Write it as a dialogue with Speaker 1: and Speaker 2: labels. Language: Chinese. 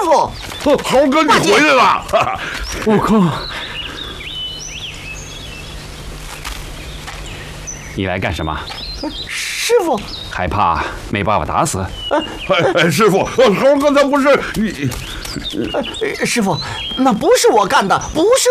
Speaker 1: 空，
Speaker 2: 猴哥，你回来了！
Speaker 3: 悟空，你来干什么？
Speaker 1: 师傅，
Speaker 3: 害怕没爸爸打死？
Speaker 2: 师傅，猴哥他不是你。
Speaker 1: 师傅，那不是我干的，不是